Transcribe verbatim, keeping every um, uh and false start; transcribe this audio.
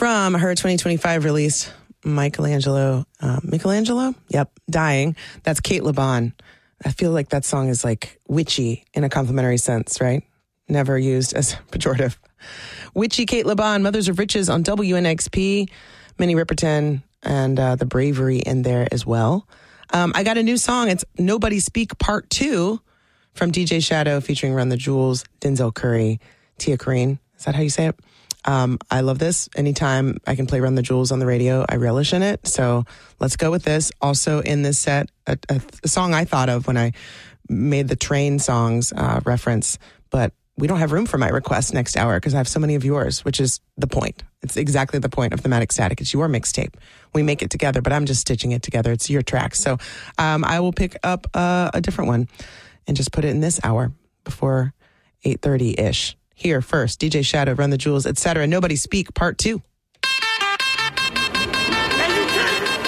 from her twenty twenty-five release, Michelangelo, uh, Michelangelo? Yep, Dying. That's Kate LeBon. I feel like that song is like witchy in a complimentary sense, right? Never used as pejorative. Witchy Kate LeBon, Mothers of Riches on W N X P, Minnie Riperton, and uh, the bravery in there as well. Um, I got a new song. It's Nobody Speak Part two from D J Shadow featuring Run the Jewels, Denzel Curry, Tia Corine. Is that how you say it? Um, I love this. Anytime I can play Run the Jewels on the radio, I relish in it. So let's go with this. Also in this set, a, a, a song I thought of when I made the train songs uh, reference, but we don't have room for my request next hour because I have so many of yours, which is the point. It's exactly the point of Thematic Static. It's your mixtape. We make it together, but I'm just stitching it together. It's your track. So um, I will pick up uh, a different one and just put it in this hour before eight thirty-ish. Here first, D J Shadow, Run the Jewels, et cetera. Nobody Speak, Part two.